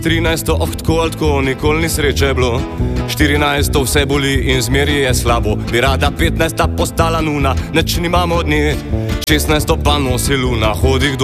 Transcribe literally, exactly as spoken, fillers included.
trinajsto, oh, tako ali tako, nikoli ni sreče bilo. štirinajsto vse boli in zmeri je slabo. Bi rada petnajsta postala nuna, neč nimamo od nje. šestnajsto pa nosi luna, hodi k